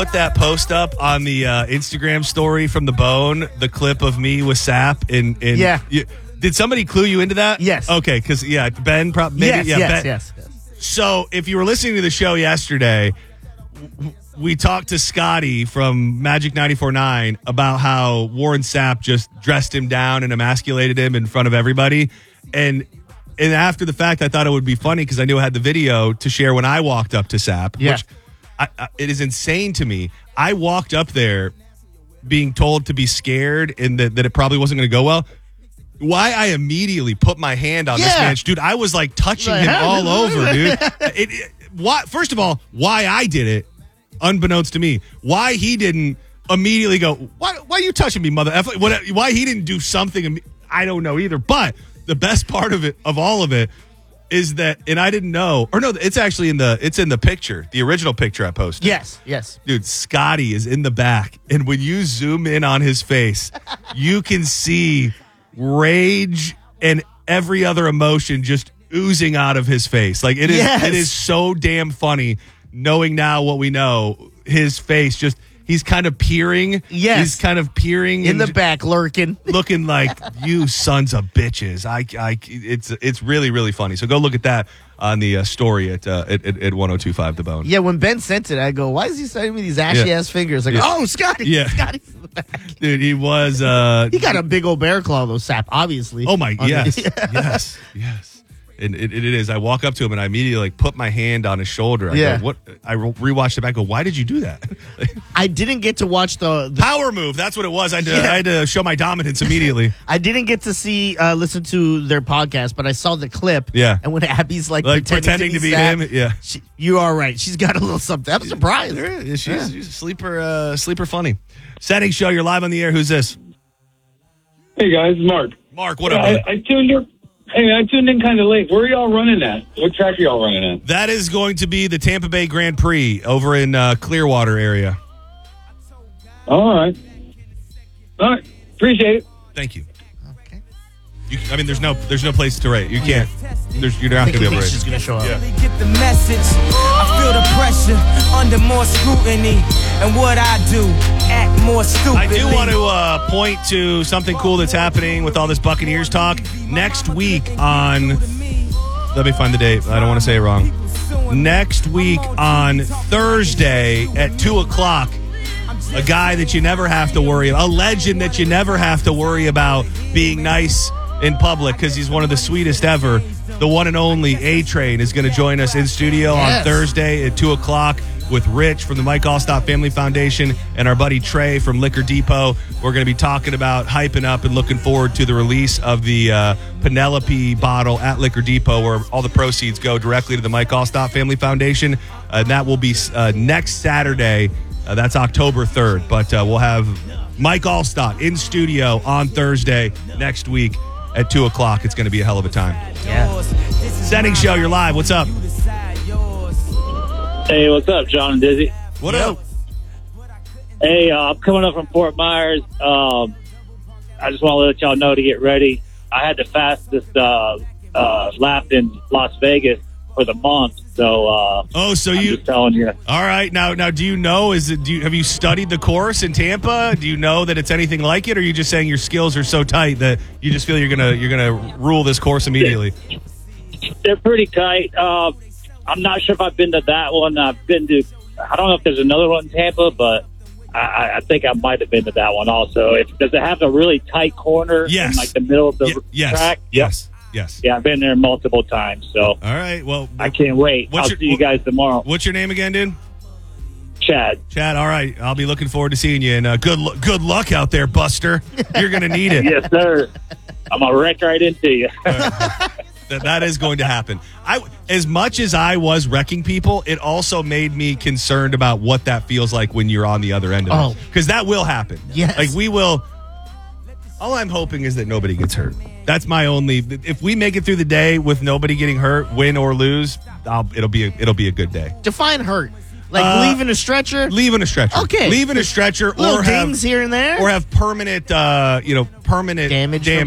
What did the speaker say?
Put that post up on the Instagram story from the Bone, the clip of me with Sap. Did somebody clue you into that? Yes. Okay, because, Ben probably. Yes. So if you were listening to the show yesterday, we talked to Scotty from Magic 94.9 about how Warren Sapp just dressed him down and emasculated him in front of everybody. And after the fact, I thought it would be funny because I knew I had the video to share when I walked up to Sapp, which it is insane to me. I walked up there being told to be scared and that it probably wasn't going to go well. Why I immediately put my hand on this man. Dude, I was like touching him all over, dude. First of all, why I did it, unbeknownst to me. Why he didn't immediately go, why are you touching me, mother F? Why he didn't do something, I don't know either. But the best part of all of it, is that, and I didn't know, or no, it's actually in the picture, the original picture I posted. Yes. Dude, Scotty is in the back, and when you zoom in on his face, you can see rage and every other emotion just oozing out of his face. Like it is so damn funny knowing now what we know. His face just, he's kind of peering. Yes. He's kind of peering in the back, lurking. Looking like, you sons of bitches. It's really, really funny. So go look at that on the story at 1025 The Bone. Yeah, when Ben sent it, I go, why is he sending me these ashy-ass fingers? I go, oh, Scotty. Yeah. Scotty's in the back. Dude, he was... he got a big old bear claw, though, Sap, obviously. Oh, my, yes. Yes. And it is. I walk up to him and I immediately put my hand on his shoulder. I go, what? I rewatched it back. I go, why did you do that? I didn't get to watch the power move. That's what it was. I had to show my dominance immediately. I didn't get to listen to their podcast, but I saw the clip. Yeah. And when Abby's like pretending to be him. Yeah. You are right. She's got a little something. I'm surprised. She's sleeper funny. Setting show. You're live on the air. Who's this? Hey guys, Mark. Mark, what up? I tuned in. Hey, I tuned in kind of late. Where are y'all running at? What track are y'all running at? That is going to be the Tampa Bay Grand Prix over in Clearwater area. All right. Appreciate it. Thank you. Okay. There's no place to rate. You can't. You're not going to be able to rate. She's going to show up. Yeah. Get the message. I feel the pressure under more scrutiny, and what I do, act more stupid. I do want to point to something cool that's happening with all this Buccaneers talk next week on. Let me find the date. I don't want to say it wrong. Next week on Thursday at 2:00. A guy that you never have to worry about, a legend that you never have to worry about being nice in public because he's one of the sweetest ever. The one and only A-Train is going to join us in studio on Thursday at 2:00 with Rich from the Mike Allstott Family Foundation and our buddy Trey from Liquor Depot. We're going to be talking about hyping up and looking forward to the release of the Penelope bottle at Liquor Depot, where all the proceeds go directly to the Mike Allstott Family Foundation. And that will be next Saturday. That's October 3rd. But we'll have Mike Allstott in studio on Thursday next week at 2:00. It's going to be a hell of a time. Yeah. Setting show, you're live. What's up? Hey, what's up, John and Dizzy? What up? Hey, I'm coming up from Fort Myers. I just want to let y'all know to get ready. I had the fastest lap in Las Vegas for the month. So, I'm just telling you. All right. Now, do you know, have you studied the course in Tampa? Do you know that it's anything like it? Or are you just saying your skills are so tight that you just feel you're gonna rule this course immediately? They're pretty tight. I'm not sure if I've been to that one. I've been to, I don't know if there's another one in Tampa, but I think I might have been to that one also. Does it have a really tight corner in like the middle of the track? Yes. Yeah, I've been there multiple times. So all right. Well, I can't wait. I'll see you guys tomorrow. What's your name again, dude? Chad. All right. I'll be looking forward to seeing you. And good luck out there, Buster. You're going to need it. Yes, sir. I'm going to wreck right into you. That is going to happen. As much as I was wrecking people, it also made me concerned about what that feels like when you're on the other end of it. Because that will happen. Yes. Like we will. All I'm hoping is that nobody gets hurt. That's my only. If we make it through the day with nobody getting hurt, win or lose, it'll be a good day. Define hurt. Like leaving a stretcher? Leaving a stretcher. Okay. Leaving a stretcher little or have dings here and there? Or have permanent damage